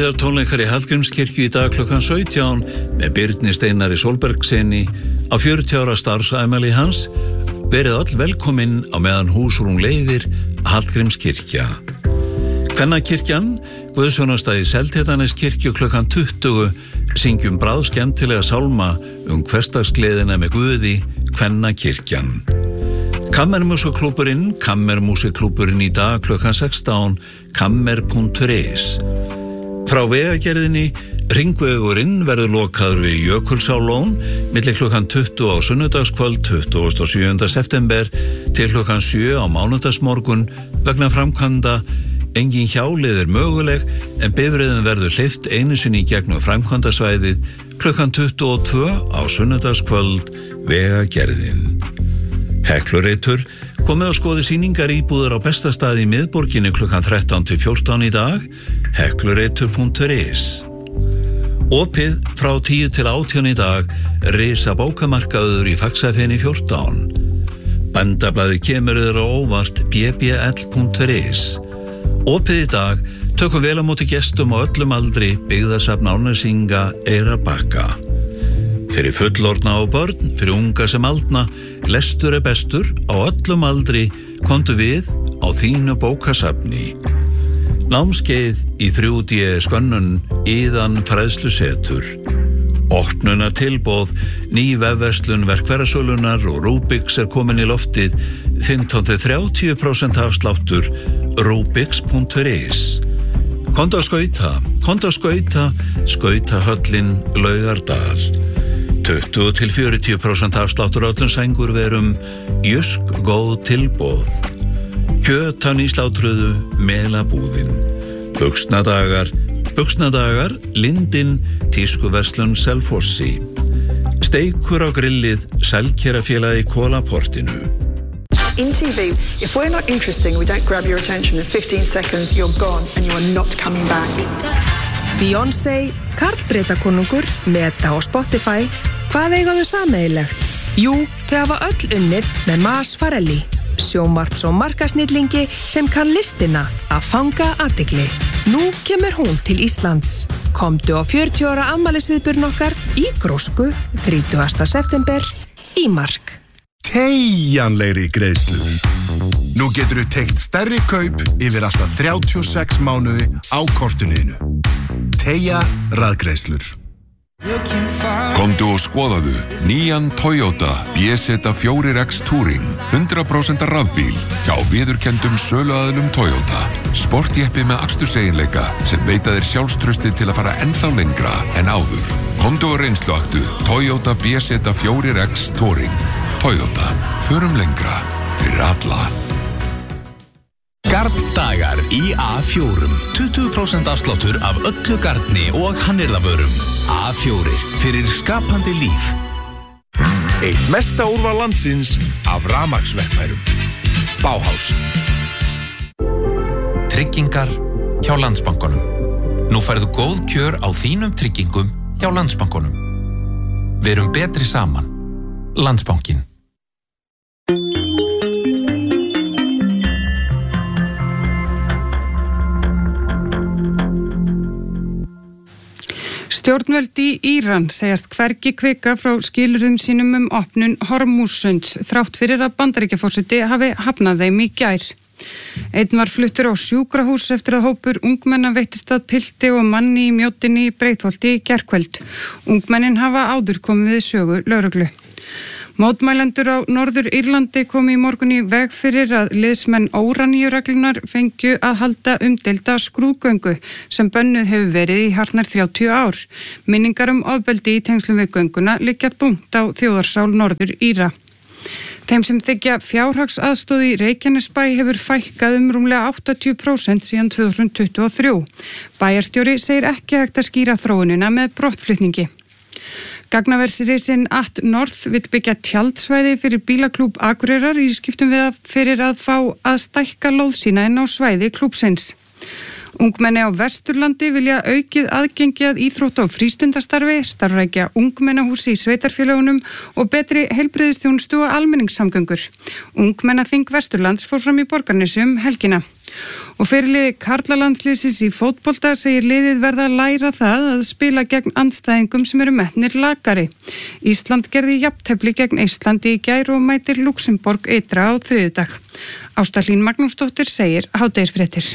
Hátíðartónleikar í Hallgrímskirkju í dag klukkan 17 með Birni Steinari Sólbergssyni á 40 ára starfsafmæli hans. Verið öll velkomin á meðan húsrúm leyfir Hallgrímskirkja. Kvennakirkjan, guðsjónastað í Seltjarnarneskirkju klukkan 20 syngjum bráðskemmtilega sálma hversdagsgleðina með Guði, Kvennakirkjan. Kammermúsíkklúbburinn í dag klukkan 16, kammer.is. Frá vegagerðinni, Hringvegurinn verður lokaður við Jökulsárlón milli klukkan 20 á sunnudagskvöld 27. september til klukkan 7 á mánudagsmorgun vegna framkvæmda. Engin hjálið möguleg en bifreiðum verður hleypt einu sinni í gegnum framkvæmdasvæðið klukkan 22 á sunnudagskvöld, vegagerðin. Heklureitur komið á skoði sýningar íbúðar á besta staði í miðborginni klukkan 13 til 14 í dag, heklureitur.is. Opið frá 10 til 18 í dag, risa bókamarkaður í Faxafeni 14. Bændablaðið kemur yfir á óvart bbl.is. Opið í dag, tökum vel á móti gestum á öllum aldri, byggðasafn Árnesinga, Eyrarbakka. Fyrir fullorðna og börn, fyrir unga sem aldna, lestur bestur, á öllum aldri, komdu við á þínu bókasafni. Námskeið í 3D skönnun, Iðan fræðslusetur. Opnunartilboð, ný vefverslun verkfærasölunar og Rubix komin í loftið, 15-30% afsláttur, rubix.is. Komdu að skauta, skautahöllin Laugardal. 20-40% afsláttur öllum sængurverum, Jysk góð tilboð. Kjötan í slátruðu, Melabúðin. Buxnadagar, Lindin, tískuverslun Selfossi. Steikur á grillið, Selkerafélagi Kolaportinu. In TV, if we're not interesting, we don't grab your attention in 15 seconds, you're gone and you are not coming back. Beyoncé, Karl Bretakonungur, Meta og Spotify, hvað eiga þau sameiginlegt? Jú, þau hafa öll unnið með Mas Farelli, sjónvarps- og markasnillingi sem kann listina að fanga athygli. Nú kemur hún til Íslands. Komdu á 40 ára afmælisviðburðinn okkar í Grósku, 30. september, í Mark. Teygjanlegri greiðslu. Nú geturðu teygt stærri kaup yfir alltaf 36 mánuði á kortinu. Teygja raðgreiðslur. Komdu og skoðaðu nýjan Toyota BZ4X Touring 100% rafbíl hjá viðurkenndum söluaðilum Toyota. Sportjeppi með aksturseiginleika sem veita þér sjálfstraustið til að fara ennþá lengra en áður. Komdu og reynsluaktu Toyota BZ4X Touring. Toyota, förum lengra fyrir alla. Garndagar í A4. 20% afsláttur af öllu garni og hannyrðavörum. A4 fyrir skapandi líf. Eitt mesta úrval landsins af rafmagnsverkfærum. Bauhaus. Tryggingar hjá Landsbankanum. Nú færðu góð kjör á þínum tryggingum hjá Landsbankanum. Verum betri saman. Landsbankin. Stjórnvöld í Íran segjast hvergi hvika frá skilyrðum sínum opnun Hormúzsunds þrátt fyrir að Bandaríkjaforseti hafi hafnað þeim í gær. Einn var fluttur á sjúkrahús eftir að hópur ungmenna veittist að pilti og manni í Mjótinni í Breiðholti í gærkvöld. Ungmennin hafa áður komið við sögu lögreglu. Mótmælendur á Norður Írlandi komu í morgun í veg fyrir að liðsmenn óraníureglunar fengju að halda umdeilda skrúðgöngu sem bönnuð hefur verið í hartnær 30 ár. Minningar ofbeldi í tengslum við gönguna liggja þungt á þjóðarsál Norður Íra. Þeim sem þiggja fjárhagsaðstoð í Reykjanesbæ hefur fækkað rúmlega 80% síðan 2023. Bæjarstjóri segir ekki hægt að skýra þróunina með brottflutningi. Gagnaversirisinn @North vill byggja tjaldsvæði fyrir bílaklúbb Akureyrar í skiptum fyrir að fá að stækka lóð sína inn á svæði klúbbsins. Ungmenni á Vesturlandi vilja aukið aðgengi að íþrótta- og frístundastarfi, starfrækja ungmennahúsi í sveitarfélögunum og betri heilbrigðisþjónustu og almenningssamgöngur. Ungmennaþing Vesturlands fór fram í Borgarnesi helgina. Og fyrirliði karlalandsliðsins í fótbolta segir liðið verða að læra það að spila gegn andstæðingum sem eru metnir lakari. Ísland gerði jafntefli gegn Eistlandi í gær og mætir Luxemborg ytra á þriðjudag. Ásta Hlín Magnúsdóttir segir hádegisfréttir.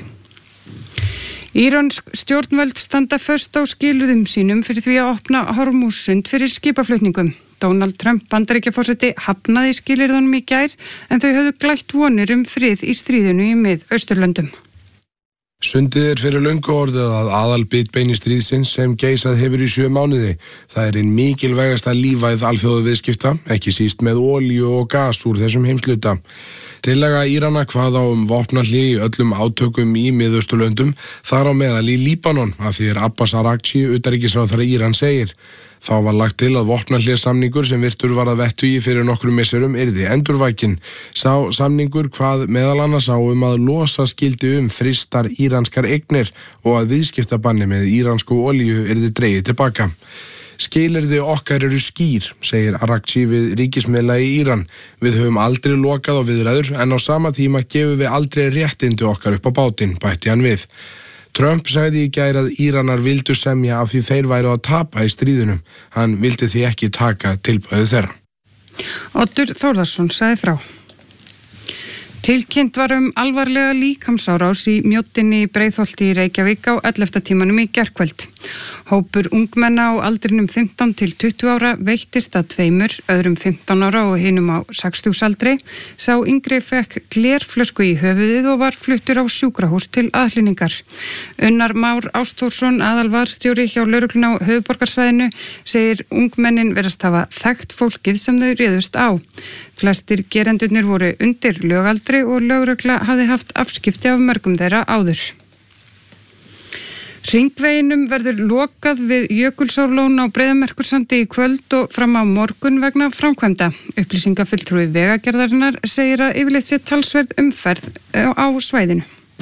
Írönsk stjórnvöld standa föst á skilyrðum sínum fyrir því að opna Hormúzsund fyrir skipaflutningum. Donald Trump Bandaríkjaforseti hafnaði skilyrðunum í gær en þau höfðu glætt vonir frið í stríðinu í Mið-Austurlöndum. Sundið fyrir löngu orðið að aðalbitbeini stríðsins sem geisað hefur í 7 mánuði. Það er ein mikilvægasta lífæð alþjóðaviðskipta, ekki síst með olíu og gas úr þessum heimsluta. Tillaga Írana kvað á vopnahlé í öllum átökum í Mið-Austurlöndum, þar á meðal í Líbanon, að því Abbas Araghchi, utanríkisráðherra Íran, segir. Þá var lagt til að vopnahléssamningur sem virtur var að vettugi fyrir nokkrum misserum yrði endurvækin. Sá samningur kvað meðal annars á að losa skildi frystar íranskar eignir og að viðskiptabanni með íransku olíu yrði dregið tilbaka. Skilyrði okkar eru skýr, segir Araghchi við ríkismiðla í Íran. Við höfum aldrei lokað á viðræður en á sama tíma gefum við aldrei réttindi okkar upp á bátinn, bætti hann við. Trump sagði í gær að Íranar vildu semja af því þeir væru að tapa í stríðunum. Hann vildi því ekki taka tilboðið þeirra. Oddur Þórðarsson sagði frá. Tilkynnt var alvarlega líkamsárás í Mjóddinni í Breiðholti í Reykjavík á 11. tímanum í gærkvöld. Hópur ungmenna á aldrinum 15 til 20 ára veittist að 2, öðrum 15 ára og hinum á 60-aldri. Sá yngri fekk glerflösku í höfuðið og var fluttur á sjúkrahús til aðhlynningar. Unnar Már Ástórsson, aðalvarstjóri hjá lögreglunni á höfuðborgarsvæðinu, segir ungmennin verast hafa þekkt fólkið sem þau réðust á. Flestir gerendurnir voru undir lögaldri og lögregla hafði haft afskipti af mörgum þeirra áður. Hringveginum verður lokað við Jökulsárlón á Breiðamerkursandi í kvöld og fram á morgun vegna framkvæmda. Upplýsingafulltrúi Vegagerðarinnar segir að yfirleitt sé talsverð umferð á svæðinu.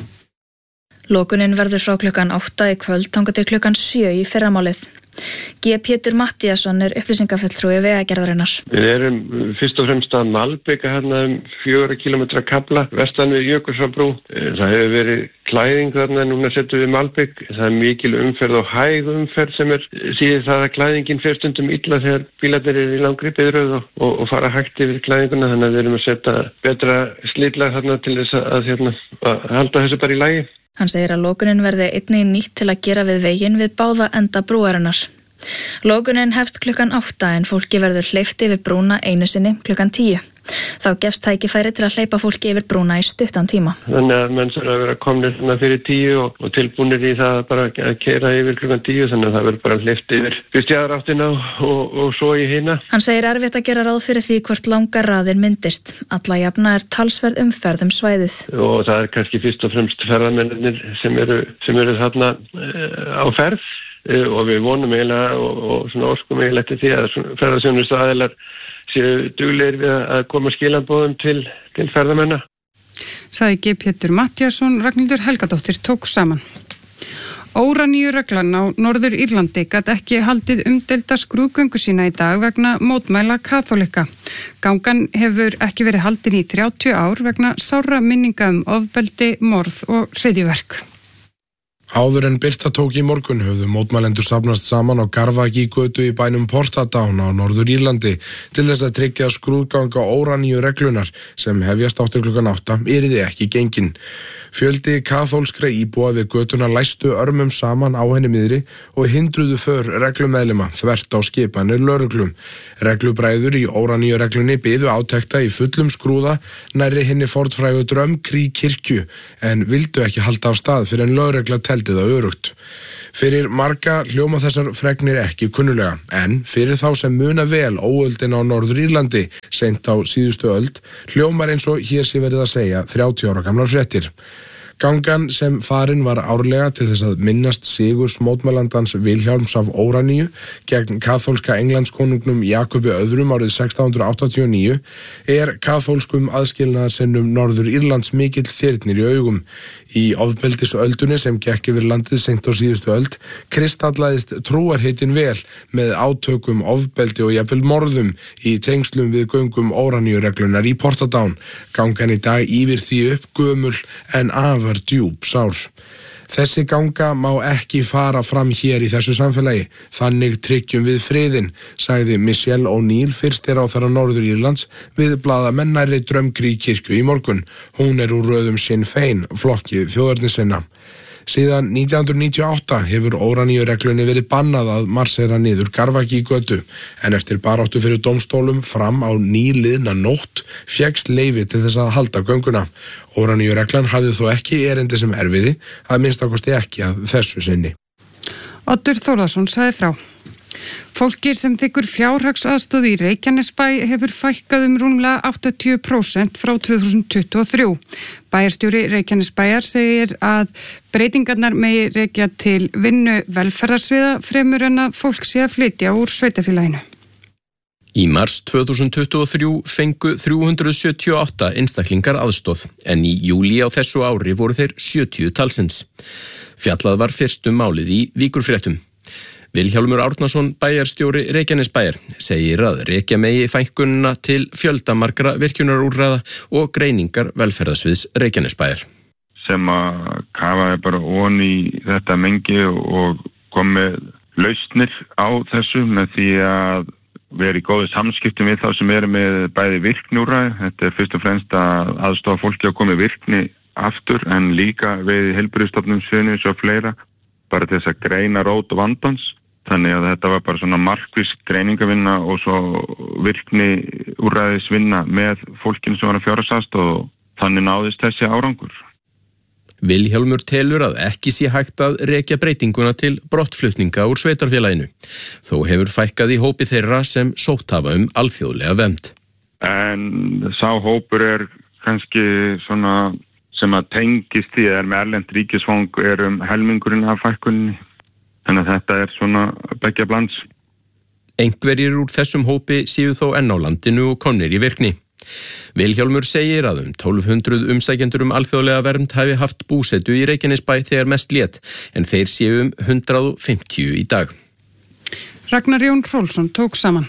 Lokunin verður frá klukkan 8 í kvöld þangað til klukkan 7 í fyrramálið. G. Pétur Mattíasson er upplýsingafulltrúi Vegagerðarinnar. Við erum fyrst og fremst að malbika hérna 4 kilometra kafla vestan við Jökulsárbrú. Það hefur verið klæðing þarna, núna setjum við malbik. Það er mikil umferð og hæg umferð sem síðan það að klæðingin fer stundum illa þegar bílarnir eru í langri biðröð og fara hægt yfir klæðinguna, þannig að við erum að setja betra slitlag þarna til þess að halda þessu bara í lagi. Hann segir að lokunin verði einnig nýtt til að gera við veginn við báða enda brúarinnar. Lokunin hefst klukkan 8 en fólki verður hleypt yfir brúna einu sinni klukkan 10. Þá gefst tækifæri til að hleypa fólki yfir brúna í stuttan tíma. Þannig að menn þarf að vera komnir fyrir 10 og tilbúnir í það bara að keyra yfir klukkan 10, þannig að það verður bara hleypt yfir fyrst í aðra áttina og svo í hina. Hann segir erfitt að gera ráð fyrir því hvort langar raðir myndist. Alla jafna er talsverð umferð svæðið. Og það er kannski fyrst og fremst ferðamennir sem eru þarna á ferð. Og við vonum eiginlega og svona óskum eiginlega til því að ferðaþjónustu aðilar séu duglegir við að koma skilaboðum til ferðamenna. Sagði G. Pétur Mattíasson, Ragnhildur Helgadóttir tók saman. Óraníureglan á Norður Írlandi gat ekki haldið umdeilda skrúðgöngu sína í dag vegna mótmæla kaþólika. Gangan hefur ekki verið haldin í 30 ár vegna sárra minninga ofbeldi, morð og hryðjuverk. Áður en birta tók í morgun höfðu mótmælendur safnast saman á Garvagígötu í bænum Portadown á Norður Írlandi til þess að tryggja skrúðganga óraníureglunar sem hefjast áttur klukkan 8 yrði ekki gengin. Fjöldi kaþólskra íbúa við götuna læstu örmum saman á henni miðri og hindruðu för reglumeðlima þvert á skipanir lögreglum. Reglubræður í óraníureglunni biðu átekta í fullum skrúða nærri hinni fornfrægu Drumcree kirkju en vildu ekki halda af stað fyrir en lögregla teldi það örugt. Fyrir marga hljóma þessar fregnir ekki kunnulega, en fyrir þá sem muna vel óöldin á Norður Írlandi seint á síðustu öld, hljómar eins og hér sé verið að segja 30 ára gamlar fréttir. Gangan sem farin var árlega til þess að minnast sigurs mótmælandans Vilhjálms af Óraníu gegn kaþólska Englandskonungnum Jakobi II árið 1689 er kaþólskum aðskilnaðarsinnum Norður Írlands mikill þyrnir í augum. Í ofbeldisöldunni sem gekk yfir landið seint á síðustu öld kristallaðist trúarheitin vel með átökum, ofbeldi og jafnvel morðum í tengslum við göngum Óraníureglunar í Portadown. Gangan í dag yfir því upp gömul en afar grafar djúp sár. Þessi ganga má ekki fara fram hér í þessu samfélagi. Þannig tryggjum við friðinn, sagði Michelle O'Neill, fyrstiráðherra Norður Írlands, við blaðamenn nærri Drumcree kirkju í morgun. Hún úr röðum Sinn Féin, flokki þjóðernissinna. Síðan 1998 hefur óraníureglunni verið bannað að marsera niður Garvagígötu, en eftir baráttu fyrir dómstólum fram á nýliðna nótt fékkst leyfi til þess að halda gönguna. Óraníureglan hafði þó ekki erindi sem erfiði, að minnstakosti ekki að þessu sinni. Oddur Þórðarsson sagði frá. Fólki sem þykkur fjárhagsaðstoð í Reykjanesbæ hefur fækkað rúmlega 80% frá 2023. Bæjarstjóri Reykjanesbæjar segir að breytingarnar megi rekja til vinnu velferðarsviða fremur en að fólk sé að flytja úr sveitarfélaginu. Í mars 2023 fengu 378 einstaklingar aðstoð, en í júlí á þessu ári voru þeir 70 talsins. Fjallað var fyrst málið í Víkurfréttum. Vilhjálmur Árnason, bæjarstjóri Reykjanesbæjar, segir að rekja megi fækkunina til fjöldamargra virkjunarúrræða og greiningar velferðasviðs Reykjanesbæjar. Sem að kafaði bara ofan í þetta mengi og kom með lausnir á þessu með því að vera í góðu samskiptum við þá sem eru með bæði virkniúrræði. Þetta er fyrst og fremst að aðstofa fólki að koma í virkni aftur, en líka við heilbrigðisstofnun sviðinu og fleira, bara til þess að greina rót og vandans. Þannig að þetta var bara svona markviss greiningavinna og svo virkni úrræðisvinna með fólkinu sem var að fjárhagsaðstoð, og þannig náðist þessi árangur. Vilhjálmur telur að ekki sé hægt að rekja breytinguna til brottflutninga úr sveitarfélaginu. Þó hefur fækkað í hópi þeirra sem sótt hafa alþjóðlega vernd. En sá hópur er kannski svona sem að tengist því að með erlent ríkisfang helmingurinn af fækkunni. Þannig að þetta er svona beggja blands. Einhverjir úr þessum hópi séu þó enn á landinu og komnir í virkni. Vilhjálmur segir að 1200 umsækjendur alþjóðlega vernd hafi haft búsetu í Reykjanesbæ þegar mest lét, en þeir séu 150 í dag. Ragnar Jón Hrólfsson tók saman.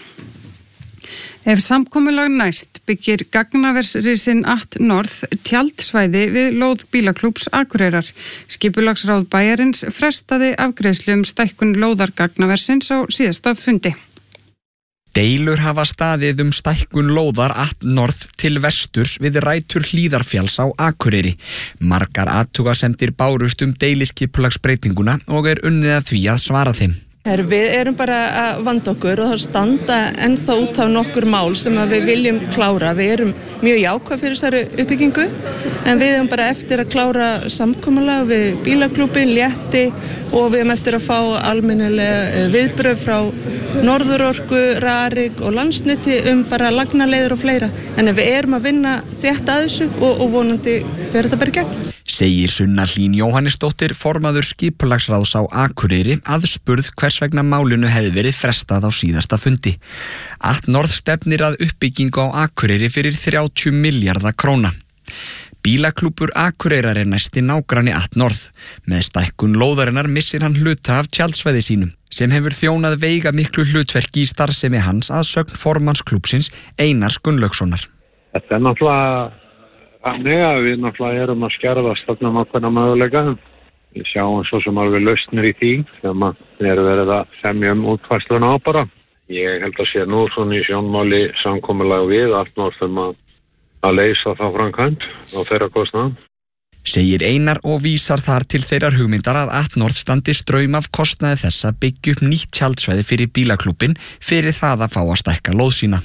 Ef samkomulag næst byggir gagnaversrisinn atNorth tjaldsvæði við lóð bílaklúbs Akureyrar. Skipulagsráð bæjarins frestaði afgreiðslu stækkun lóðar gagnaversins á síðasta fundi. Deilur hafa staðið stækkun lóðar atNorth til vesturs við rætur Hlíðarfjalls á Akureyri. Margar athugasemdir bárust deiliskipulagsbreytinguna og unnið að því að svara þeim. Við erum bara að vanda okkur og það standa ennþá út af nokkur mál sem við viljum klára. Við erum mjög jákvæð fyrir þessari uppbyggingu, en við erum bara eftir að klára samkomulag við bílaklúbbin, Létti, og við erum eftir að fá almennilega viðbrögð frá Norðurorku, Rarik og Landsneti bara lagnaleiðir og fleira. Þannig við erum að vinna þétt að þessu og vonandi fer þetta bara í gegn. Segir Sunna Hlín Jóhannesdóttir, formaður skipulagsráðs á Akureyri, aðspurð hvers vegna málinu hefði verið frestað á síðasta fundi. atNorth stefnir að uppbyggingu á Akureyri fyrir 30 milljarða króna. Bílaklúbbur Akureyrar næsti nágranni atNorth. Með stækkun lóðarinnar missir hann hluta af tjaldsvæði sínum, sem hefur þjónað veiga miklu hlutverki í starfsemi hans að sögn formanns klúbbsins Einars Gunnlaugssonar. Þetta náttúrulega þannig að við náttúrulega erum að skerðast þarna ákveðna möguleika. Við sjáum svo sem alveg lausnir í því þegar maður verið að semja útfærsluna á bara. Ég held að sé nú svona í sjónmáli samkomulag við atNorth að leysa þá framkvæmd á þeirra kostnað. Segir Einar og vísar þar til þeirrar hugmyndar að atNorth standi straum af kostnaði þess að byggja upp nýtt tjaldsvæði fyrir bílaklúbbin fyrir það að fá að stækka lóð sína.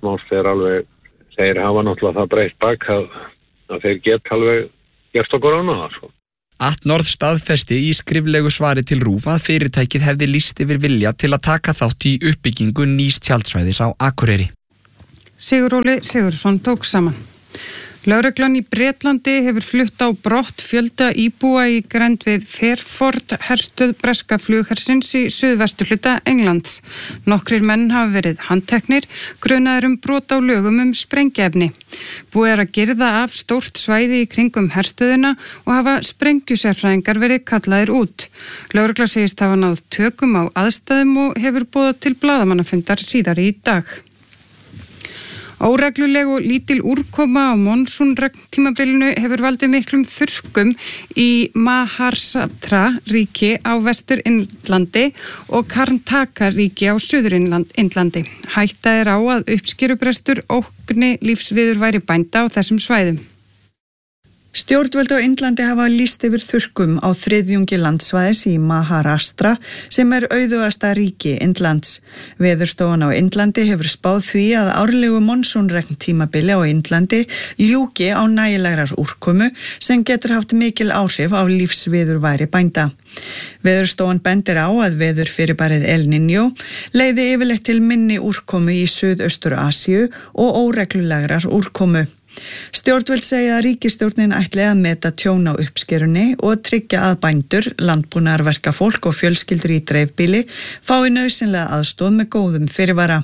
Þeir hafa náttúrulega það breytt bak að þeir geta alveg gert okkur annað. atNorth staðfesti í skriflegu svari til RÚV að fyrirtækið hefði lýst yfir vilja til að taka þátt í uppbyggingu nýs tjaldsvæðis á Akureyri. Siguróli Sigursson tók saman. Lögreglan í Bretlandi hefur flutt á brott fjölda íbúa í grennd við Fairford herstöð breska flughersins í suðvesturhluta Englands. Nokkrir menn hafa verið handteknir, grunaðir brot á lögum sprengiefni. Búið að girða af stórt svæði í kringum herstöðina og hafa sprengjusérfræðingar verið kallaðir út. Lögregla segist hafa náð tökum á aðstæðum og hefur boðað til blaðamannafundar síðar í dag. Óregluleg og lítil úrkoma á monsúnregntímabilinu hefur valdið miklum þurrkum í Maharashtra ríki á Vestur-Indlandi og Karnataka ríki á Suður-Indlandi. Hætta er á að uppskerubrestur ógni lífsviðurværi bænda á þessum svæðum. Stjórnvöld á Indlandi hafa lýst yfir þurrkum á þriðjungi landsvæðis í Maharashtra sem er auðugasta ríki Indlands. Veðurstofan á Indlandi hefur spáð því að árlegu monsúnregntímabili á Indlandi ljúki á nægilegrar úrkomu sem getur haft mikil áhrif á lífsviðurværi bænda. Veðurstofan bendir á að veðurfyrirbærið El Niño leiði yfirleitt til minni úrkomu í Suðaustur-Asíu og óreglulegrar úrkomu. Stjórnvöld segja að ríkisstjórnin ætli að meta tjón á uppskerunni og tryggja að bændur, landbúnaðarverkafólk og fjölskyldur í dreifbýli fái nauðsynlega aðstoð með góðum fyrirvara.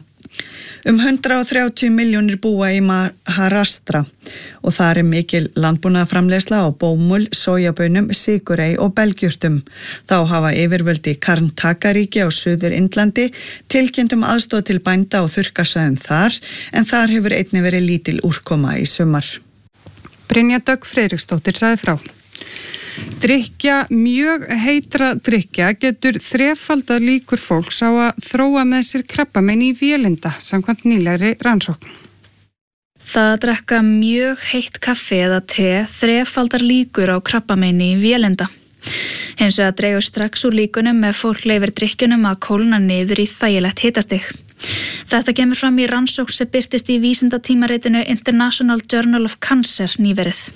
130 milljónir búa í Maharashtra og þar er mikil landbúnaðarframleiðsla á bómull, sojabönum, sykurey og belgjurtum. Þá hafa yfirvöldi Karnataka ríki á Suður-Indlandi tilkynnt aðstoð til bænda á þurrkasvæðum þar, en þar hefur einnig verið lítil úrkoma í sumar. Brynja Dögg Friðriksdóttir sagði frá. Drykkja, mjög heitra drykkja getur þrefaldað líkur fólks á að þróa með sér krabbamein í vélinda samkvæmt nýlegri rannsókn. Það að drekka mjög heitt kaffi eða te þrefaldar líkur á krabbameini í vélinda. Hins vegar dregur strax úr líkunum með fólk leyfir drykkjunum að kólna niður í þægilegt hitastig. Þetta kemur fram í rannsókn sem birtist í vísindatímaritinu International Journal of Cancer nýverið.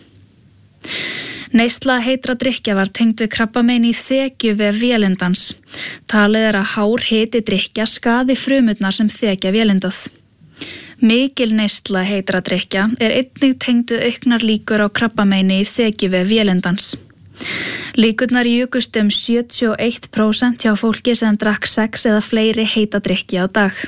Neysla heitra drykkja var tengd við krabbamein í þekjuvef vélindans. Talið er að hár hiti drykkja skaði frumurnar sem þekja vélindað. Mikil neysla heitra drykkja er einnig tengd við auknar líkur á krabbameini í þekjuvef vélindans. Líkurnar jukust 71% hjá fólki sem drakk 6 eða fleiri heita drykkja á dag.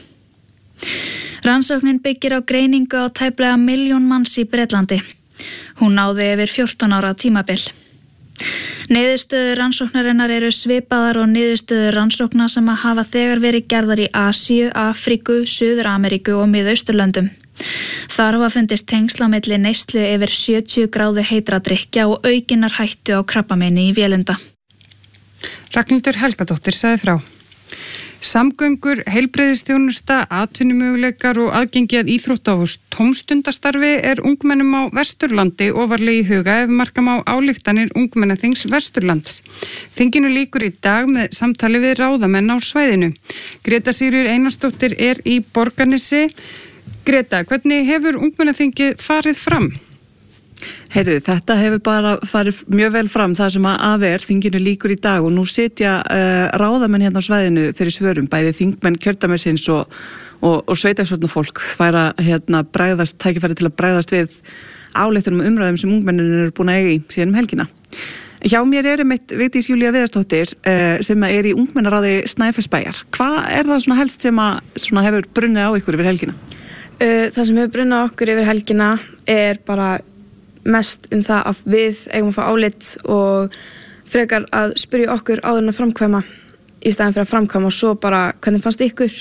Rannsóknin byggir á greiningu á tæplega 1 milljón manns í Bretlandi. Hún náði yfir 14 ára tímabil. Niðurstöður rannsóknarinnar eru svipaðar og niðurstöður rannsókna sem að hafa þegar verið gerðar í Asíu, Afríku, Suður-Ameríku og Miðausturlöndum. Þar hafa fundist tengsl á milli neyslu yfir 70 gráðu heitra drykkja og aukinnar hættu á krabbameini í vélinda. Ragnhildur Helgadóttir sagði frá. Samgöngur, heilbrigðisþjónusta, atvinnumöguleikar og aðgengi að íþrótta og tómstundastarfi er ungmennum á Vesturlandi ofarlega í huga ef marka má ályktanir ungmennaþings Vesturlands. Þinginu lýkur í dag með samtali við ráðamenn á svæðinu. Greta Sigríður Einarsdóttir er í Borgarnesi. Greta, hvernig hefur ungmennaþingið farið fram? Heyrðu, þetta hefur bara farið mjög vel fram það sem að er, þinginu lýkur í dag og nú sitja ráðamenn hérna á svæðinu fyrir svörum, bæði þingmenn kjördæmisins og sveitarstjórnarfólk færa hérna tækifæri til að bregðast við ályktunum og umræðum sem ungmenninu eru búin að eiga í síðan helgina. Hjá mér er einmitt Vigdís Júlía Viðarsdóttir sem er í ungmennaráði Snæfellsbæjar. Hvað er það svona helst sem hefur brunnið á ykkur yfir helgina? Það sem hefur brunnið á okkur yfir helgina er bara mest það að við eigum að fá álit og frekar að spyrja okkur áður en að framkvæma í staðin fyrir að framkvæma og svo bara hvernig fannst ykkur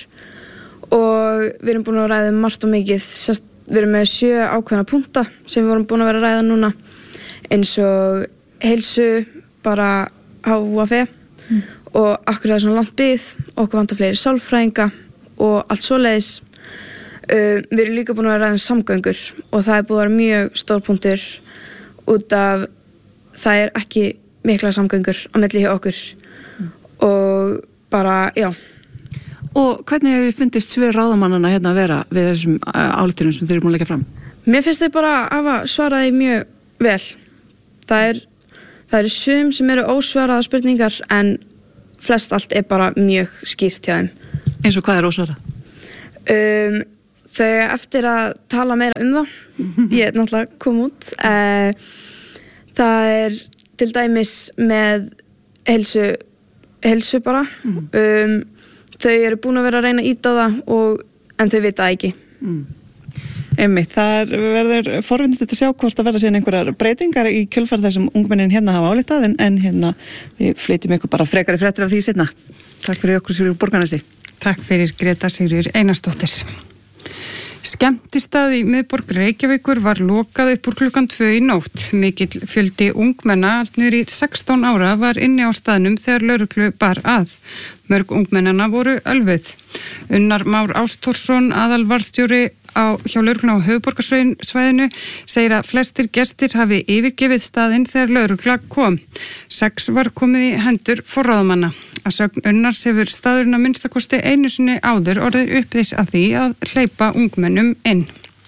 og við erum búin að ræða margt og mikið, við erum með 7 ákveðna punkta sem við vorum búin að vera að ræða núna eins og heilsu, bara HVF og akkur það er svona langt bið, okkur vantar fleiri sálfræðinga og allt svoleiðis. Við erum líka búin að ræða samgöngur og það er búin að vera mjög stór punktur út af það er ekki mikla samgöngur á milli hjá okkur og bara, já. Og hvernig hefur þið fundist svör ráðamannana hérna að vera við þessum ályktunum sem þeir eru búin að leggja fram? Mér finnst þið bara að hafa svaraði mjög vel. Það eru sum sem eru ósvaraða spurningar en flest allt er bara mjög skýrt hjá þeim. Eins og hvað er ósvarað? Þau eftir að tala meira það, ég er náttúrulega kom út. Það er til dæmis með heilsu bara. Þau eru búin að vera að reyna að ýta á það en þau vita ekki. Einmitt, það verður forvindið að sjá hvort að verða síðan einhverjar breytingar í kjölfar þessum ungmennin hérna hafa álitað en hérna við flytjum ykkur bara frekari fréttir af því seinna. Takk fyrir okkur Sigríður Borgarnesi. Takk fyrir Greta Sigríður Einarsdóttir. Skemmtistað í miðborg Reykjavíkur var lokað upp úr klukkan 2 í nótt. Mikill fjöldi ungmenna allt niður í 16 ára var inni á staðnum þegar lögreglu bar að. Mörg ungmennana voru ölvuð. Unnar Már Ástórsson, aðalvarðstjóri hjá lögreglunni á höfuðborgarsvæðinu, segir að flestir gestir hafi yfirgefið staðinn þegar lögregla kom. 6 var komið í hendur forráðamanna. Að sögn Unnars hefur staðurinn að minnstakosti einu sinni áður orðið uppvís að því að hleypa ungmennum inn.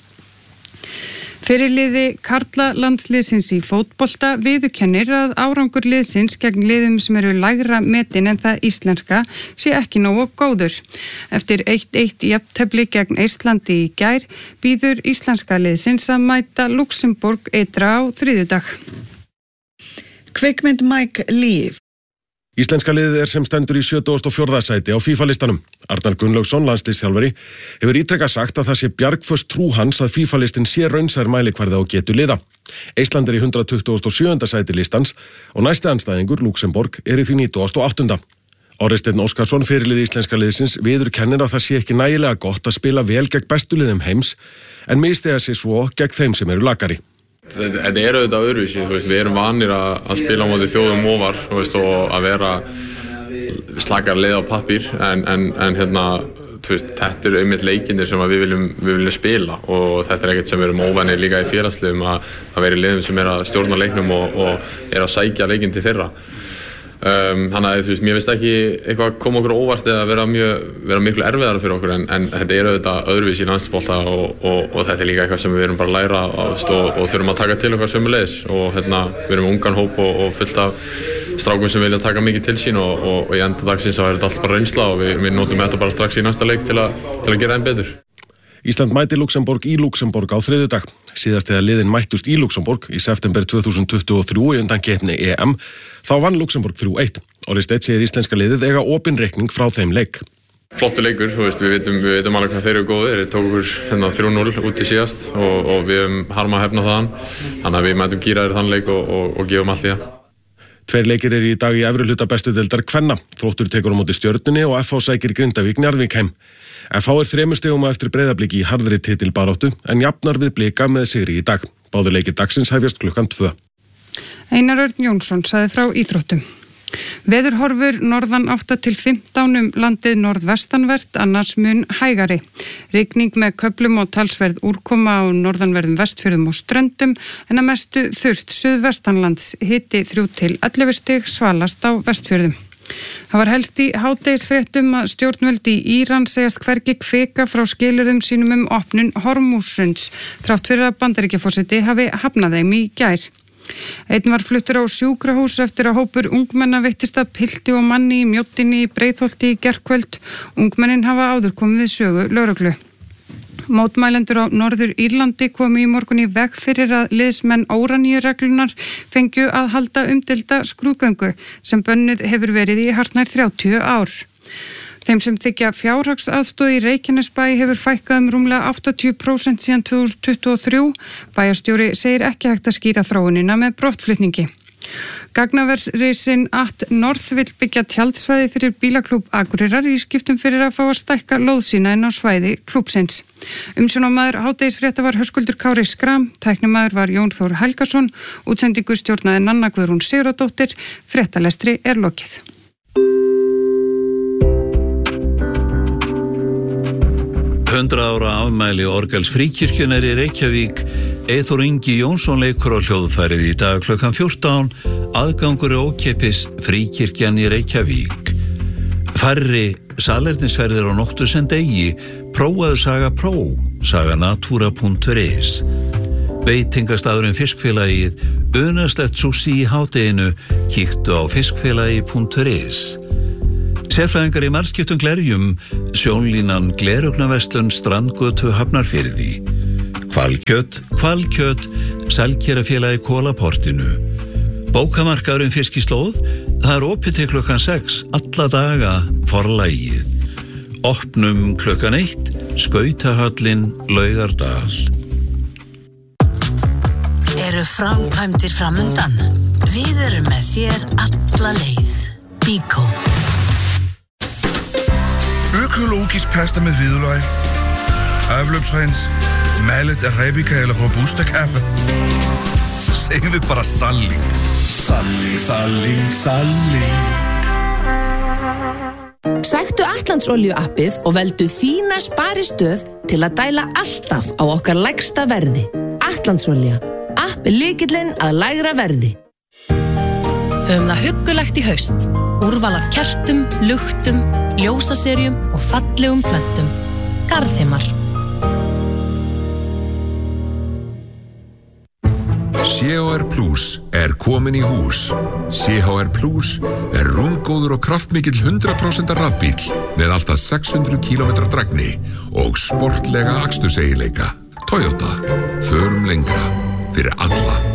Fyrirliði karla landsliðsins í fótbolta viðurkennir að árangur liðsins gegn liðum sem eru lægra metin en það íslenska sé ekki nógu góður. Eftir 1-1 jafntefli gegn Eistlandi í gær býður íslenska liðsins að mæta Luxemburg eitra á þriðjudag. Kvikmynd Mike Leigh. Íslenska liðið sem stendur í 74. sæti á FIFA-listanum. Arnar Gunnlaugsson, landsliðsþjálfari, hefur ítrekað sagt að það sé bjargföst trú hans að FIFA-listin sé raunsær mælikvarði á getu liða. Eistland í 127. sæti listans og næsti andstæðingur, Luxemburg, í því 98. Orri Steinn Óskarsson, fyrirliði íslenska liðsins, viðurkennir að það sé ekki nægilega gott að spila vel gegn bestu liðum heims, en mistega sig svo gegn þeim sem eru lakari. Þetta auðvitað öðruvísi, við erum vanir að spila á móti þjóðum ofar og að vera slakar leið á pappír en þetta einmitt leikindir sem við viljum spila og þetta ekkert sem við erum óvanir líka í félagsliðum að vera í liðum sem að stjórna leiknum og að sækja leikin til þeirra. Þannig að mér finnst ekki eitthvað koma okkur óvart eða vera miklu erfiðara fyrir okkur en þetta auðvitað öðruvísi í landsbolta og þetta líka eitthvað sem við erum bara að læra og þurfum að taka til okkar sömuleiðis og við erum ungan hóp og fullt af strákum sem vilja taka mikið til sín og í enda dagsins þá þetta allt bara reynsla og við notum þetta bara strax í næsta leik til að gera enn betur. Ísland mæti Luxemburg í Luxemburg á þriðjudag. Síðast þegar liðin mættust í Luxemburg í september 2023 í undankeppni EM, þá vann Luxemburg 3-1. Orri Steinn segir íslenska liðið eiga opinn reikning frá þeim leik. Flottur leikur, við vitum alveg hvað þeir eru góðir. Þeir tók okkur 3-0 út í síðast og við höfum harma að hefna þaðan. Þannig að við mætum gíraðir þann leik og gefum allt í það. 2 leikir eru í dag í efri hluta bestu deildar kvenna. Þróttur tekur á móti Stjörnunni og FH sækir Grindavík Njarðvík heim. FH 3 stigum eftir Breiðablik í harðri titilbaráttu en jafnar við Blika með sigri í dag. Báðir leikir dagsins hefjast klukkan 2. Einar Örn Jónsson sagði frá íþróttum. Veðurhorfur norðan 8 til 15 landið norðvestanvert, annars mun hægari. Rigning með köflum og talsverð úrkoma á norðanverðum Vestfjörðum og Ströndum en að mestu þurrt suðvestanlands, hiti 3 til 11 stig, svalast á Vestfjörðum. Það var helst í hádegisfréttum að stjórnvöld í Íran segjast hvergi kvika frá skilyrðum sínum opnun Hormúzsunds, þrátt fyrir að Bandaríkjaforseti hafi hafnað þeim í gær. Einn var fluttur á sjúkrahús eftir að hópur ungmenna veittist að pilti og manni í Mjóddinni í Breiðholti í gærkvöld. Ungmennin hafa áður komið við sögu lögreglu. Mótmælendur á Norður Írlandi komu í morgun í veg fyrir að liðsmenn óraníureglunar fengju að halda umdeilda skrúðgöngu sem bönnuð hefur verið í hartnær 30 ár. Þeim sem þykja fjárhagsaðstoð í Reykjanesbæ hefur fækkað rúmlega 80% síðan 2023. Bæjarstjóri segir ekki hægt að skýra þróunina með brottflutningi. Gagnaversrisinn @North vill byggja tjaldsvæði fyrir bílaklúbb Akureyrar í skiptum fyrir að fá að stækka lóð sína inn á svæði klúbbsins. Umsjónarmaður hádegisfrétta var Höskuldur Kári Skram, tæknimaður var Jón Þór Helgason, útsendingu stjórnaði Nanna Guðrún Sigurðardóttir, fréttalestri er lokið. Ára afmæli orgels Fríkirkjunar í Reykjavík. Eyþór Ingi Jónsson leikur á hljóðfærið í dag klukkan 14. Aðgangur er ókeypis, Fríkirkjan í Reykjavík. Færri salernisferðir á nóttu sem degi. Prófaðu Saga Pró, saganatura.is. Veitingastafurinn Fiskfélagið, unaðslegt sushi í hádeginu. Kíktu á fiskfélagi.is. Sérfræðingar í margskiptum glerjum, sjónlínan Glerugnaverslun Strandgötu Hafnarfirði. Hvalkjöt, Selkerafélagi Kólaportinu. Bókamarkaðurinn Fiskislóð, það er opið til klukkan 6, alla daga, Forlagið. Opnum klukkan 1, Skautahöllin, Laugardal. Eru framkvæmdir framundan? Við erum með þér alla leið. Bíkó. Økologisk pasta med hvidløg. Afløbsrens, mallet arabica eller robusta kaffe. Segðu bara Salling. Salling, Salling, Salling. Sæktu Atlandsolíu appið og veldu þína sparistöð til að dæla alltaf á okkar lægsta verði. Atlandsolía. App er lykillinn að lægra verði. Höfum það huggulegt í haust. Úrval af kertum, luktum, ljósaserjum og fallegum plöntum. Garðheimar. CHR Plus komin í hús. CHR Plus rúmgóður og kraftmikill 100% rafbíll með alltaf 600 km drægni og sportlega aksturseiginleika. Toyota. Förum lengra fyrir alla.